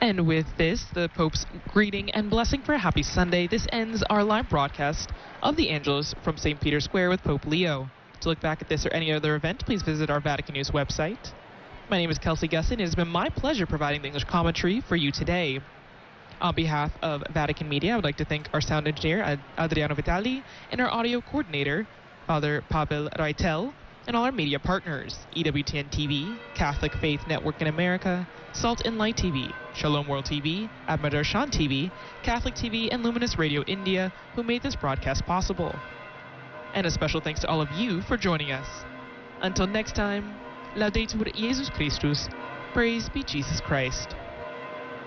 And with this, the Pope's greeting and blessing for a happy Sunday, this ends our live broadcast of the Angelus from St. Peter's Square with Pope Leo. To look back at this or any other event, please visit our Vatican News website. My name is Kelsey Gussin. It has been my pleasure providing the English commentary for you today. On behalf of Vatican Media, I would like to thank our sound engineer, Adriano Vitali, and our audio coordinator, Father Pavel Raitel, and all our media partners, EWTN TV, Catholic Faith Network in America, Salt and Light TV, Shalom World TV, Ahmad-Darshan TV, Catholic TV, and Luminous Radio India, who made this broadcast possible. And a special thanks to all of you for joining us. Until next time, Laudetur Jesus Christus, praise be Jesus Christ.